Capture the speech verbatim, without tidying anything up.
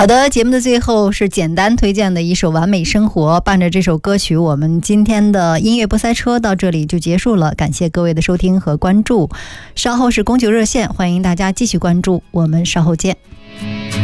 好的，节目的最后是简单推荐的一首《完美生活》，伴着这首歌曲，我们今天的音乐不塞车到这里就结束了，感谢各位的收听和关注。稍后是公九热线，欢迎大家继续关注，我们稍后见。